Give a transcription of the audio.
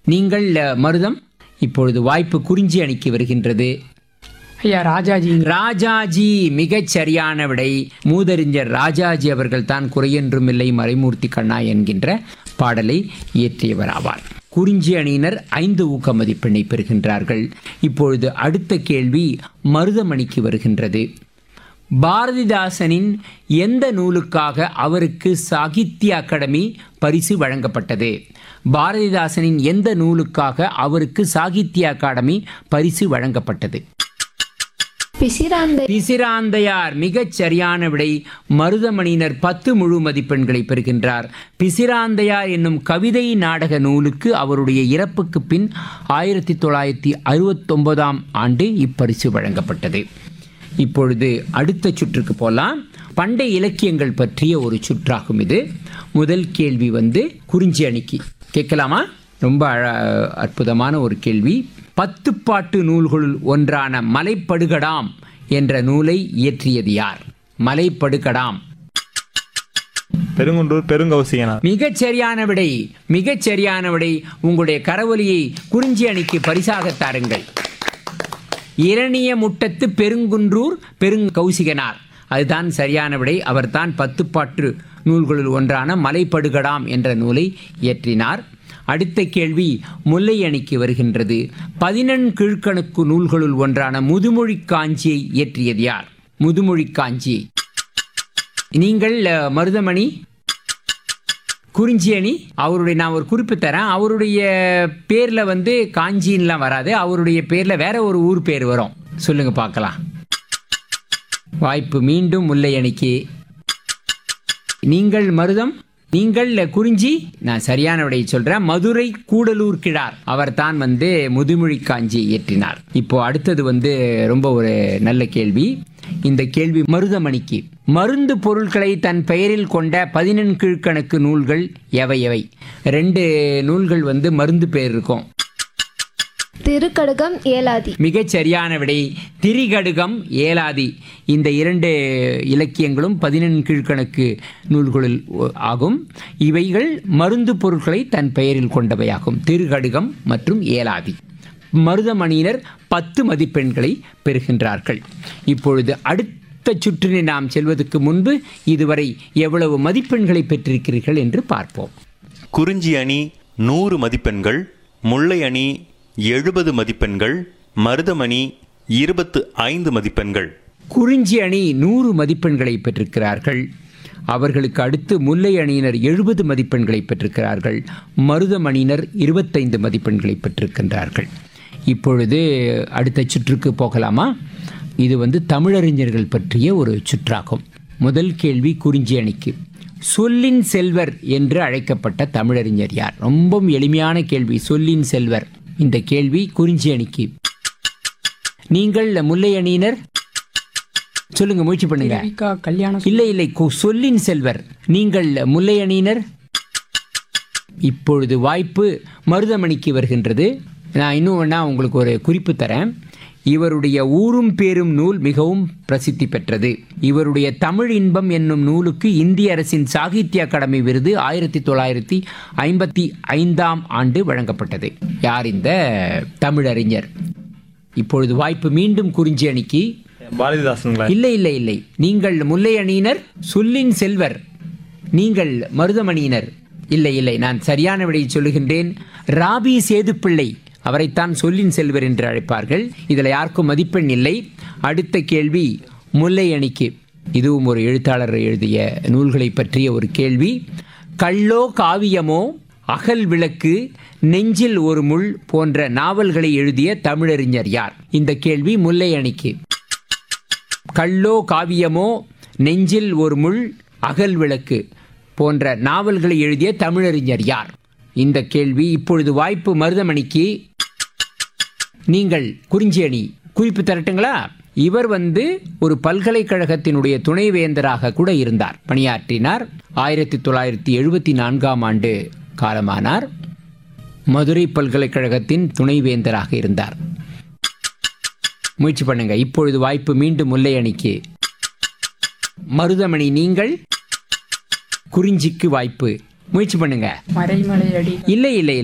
நீங்கள் மருதம். இப்பொழுது வாய்ப்பு குறிஞ்சி அணிக்கு வருகின்றது. ஐயா ராஜாஜி. ராஜாஜி மிகச் சரியான விடை. மூதறிஞர் ராஜாஜி அவர்கள் தான் குறையென்றும் இல்லை மறைமூர்த்தி கண்ணா என்கின்ற பாடலை இயற்றியவர் ஆவார். குறிஞ்சி அணியினர் 5 ஊக்க மதிப்பெண்ணை பெறுகின்றார்கள். இப்பொழுது அடுத்த கேள்வி மருதமணிக்கு வருகின்றது. பாரதிதாசனின் எந்த நூலுக்காக அவருக்கு சாகித்ய அகாடமி பரிசு வழங்கப்பட்டது? பாரதிதாசனின் எந்த நூலுக்காக அவருக்கு சாகித்ய அகாடமி பரிசு வழங்கப்பட்டது? பிசிராந்தையார் மிகச் சரியான விடை. மருதமணியினர் 10 முழு மதிப்பெண்களை பெறுகின்றார். பிசிராந்தையார் என்னும் கவிதை நாடக நூலுக்கு அவருடைய இறப்புக்கு பின் 1969ஆம் ஆண்டு இப்பரிசு வழங்கப்பட்டது. இப்பொழுது அடுத்த சுற்றுக்கு போகலாம். பண்டை இலக்கியங்கள் பற்றிய ஒரு சுற்றாகும் இது. முதல் கேள்வி குறிஞ்சி அணிக்கு கேட்கலாமா? ரொம்ப அற்புதமான ஒரு கேள்வி. 10 பாட்டு நூல்களுள் ஒன்றான மலைப்படுகடாம் என்ற நூலை இயற்றியது யார்? மலைப்படுகடாம். பெருங்குன்றூர் பெருங்கௌசிகனார். மிகச் சரியான விடை. மிகச் சரியான விடை. உங்களுடைய கரவொலியை குறிஞ்சி அணிக்கு பரிசாக தாருங்கள். இரணிய முட்டத்து பெருங்குன்றூர் பெருங்கௌசிகனார், அதுதான் சரியான விடை. அவர்தான் 10 பாட்டு நூல்களுள் ஒன்றான மலைப்படுகடாம் என்ற நூலை இயற்றினார். அடுத்த கேள்வி முல்லை அணிக்கு வருகின்றது. 11 கீழ்க்கணக்கு நூல்களுள் ஒன்றான முதுமொழி காஞ்சியை இயற்றியது யார்? முதுமொழி காஞ்சி. நீங்கள் மருதமணி. குறிஞ்சி அணி அவருடைய நான் ஒரு குறிப்பு தரேன். அவருடைய பேரில் காஞ்சின்லாம் வராது. அவருடைய பேரில் வேற ஒரு ஊர் பேர் வரும். சொல்லுங்க பார்க்கலாம். வாய்ப்பு மீண்டும் முல்லை அணிக்கு. நீங்கள் மருதம். நீங்கள் குறிஞ்சி. நான் சரியான விடையை சொல்றேன். மதுரை கூடலூர் கிழார் அவர் தான் முதுமொழி காஞ்சி இயற்றினார். இப்போ அடுத்தது ரொம்ப ஒரு நல்ல கேள்வி. இந்த கேள்வி மருதமணிக்கு. மருந்து பொருட்களை தன் பெயரில் கொண்ட 11 கீழ்க்கணக்கு நூல்கள் எவை எவை? 2 நூல்கள் மருந்து பெயர் இருக்கும். திருக்கடுகம் ஏலாதி. மிகச் சரியான விடை. திரிகடுகம் ஏலாதி இந்த 2 இலக்கியங்களும் 11 கீழ்க்கணக்கு நூல்களில் ஆகும். இவைகள் மருந்து பொருட்களை தன் பெயரில் கொண்டவையாகும். திருகடுகம் மற்றும் ஏலாதி. மருதமணியினர் 10 மதிப்பெண்களை பெறுகின்றார்கள். இப்பொழுது அடுத்த சுற்றினை நாம் செல்வதற்கு முன்பு இதுவரை எவ்வளவு மதிப்பெண்களை பெற்றிருக்கிறீர்கள் என்று பார்ப்போம். குறிஞ்சி அணி 100 மதிப்பெண்கள், முல்லை அணி 70 மதிப்பெண்கள், மருதமணி 25 மதிப்பெண்கள். குறிஞ்சி அணி 100 மதிப்பெண்களை பெற்றிருக்கிறார்கள். அவர்களுக்கு அடுத்து முல்லை அணியினர் 70 மதிப்பெண்களை பெற்றிருக்கிறார்கள். மருதமணியினர் 25 மதிப்பெண்களை பெற்றிருக்கின்றார்கள். இப்பொழுது அடுத்த சுற்றுக்கு போகலாமா? இது தமிழறிஞர்கள் பற்றிய ஒரு சுற்றாகும். முதல் கேள்வி குறிஞ்சி அணிக்கு. சொல்லின் செல்வர் என்று அழைக்கப்பட்ட தமிழறிஞர் யார்? ரொம்ப எளிமையான கேள்வி. சொல்லின் செல்வர். இந்த கேள்வி குறிஞ்சி அணிக்கு. நீங்கள் முல்லை அணியினர் சொல்லுங்க, முயற்சி பண்ணுங்க. இல்லை சொல்லின் செல்வர். நீங்கள் முல்லை அணியினர். இப்பொழுது வாய்ப்பு மருதமணிக்கு வருகின்றது. நான் இன்னும் உங்களுக்கு ஒரு குறிப்பு தரேன். இவருடைய ஊரும் பேரும் நூல் மிகவும் பிரசித்தி பெற்றது. இவருடைய தமிழ் இன்பம் என்னும் நூலுக்கு இந்திய அரசின் சாகித்ய அகாடமி விருது 1955ஆம் ஆண்டு வழங்கப்பட்டது. யார் இந்த தமிழறிஞர்? இப்பொழுது வாய்ப்பு மீண்டும் குறிஞ்சி அணிக்கு. பாரதிதாசன். இல்லை. நீங்கள் முல்லை அணியினர். சொல்லின் செல்வர். நீங்கள் மருதமணியினர். இல்லை, நான் சரியான விடையை சொல்லுகின்றேன். ராபி சேதுப்பிள்ளை அவரைத்தான் சொல்லின் செல்வர் என்று அழைப்பார்கள். இதில் யாருக்கும் மதிப்பெண் இல்லை. அடுத்த கேள்வி முல்லை அணிக்கு. இதுவும் ஒரு எழுத்தாளர் எழுதிய நூல்களை பற்றிய ஒரு கேள்வி. கள்ளோ காவியமோ, அகல் விளக்கு, நெஞ்சில் ஒரு முள் போன்ற நாவல்களை எழுதிய தமிழறிஞர் யார்? இந்த கேள்வி முல்லை அணிக்கு. கள்ளோ காவியமோ, நெஞ்சில் ஒரு முள், அகல் விளக்கு போன்ற நாவல்களை எழுதிய தமிழறிஞர் யார்? இந்த கேள்வி. இப்பொழுது வாய்ப்பு மருதமணிக்கு. நீங்கள் குறிஞ்சி அணி. குறிப்பு தரட்டுங்களா? இவர் ஒரு பல்கலைக்கழகத்தினுடைய துணைவேந்தராக கூட இருந்தார், பணியாற்றினார். 1974ஆம் ஆண்டு காலமானார். மதுரை பல்கலைக்கழகத்தின் துணைவேந்தராக இருந்தார். முயற்சி பண்ணுங்க. இப்பொழுது வாய்ப்பு மீண்டும் முல்லை அணிக்கு. மருதமணி நீங்கள். குறிஞ்சிக்கு வாய்ப்பு. முயற்சி பண்ணுங்க. மறைமலை அடி. இல்லை